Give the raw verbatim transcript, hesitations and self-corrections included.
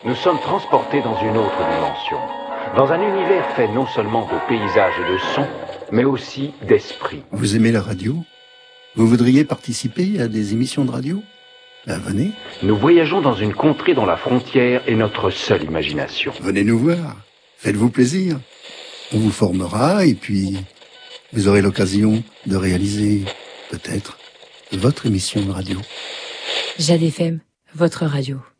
Nous sommes transportés dans une autre dimension, dans un univers fait non seulement de paysages et de sons, mais aussi d'esprit. Vous aimez la radio ? Vous voudriez participer à des émissions de radio ? Ben venez. Nous voyageons dans une contrée dont la frontière est notre seule imagination. Venez nous voir, faites-vous plaisir. On vous formera et puis vous aurez l'occasion de réaliser, peut-être, votre émission de radio. Jade F M, votre radio.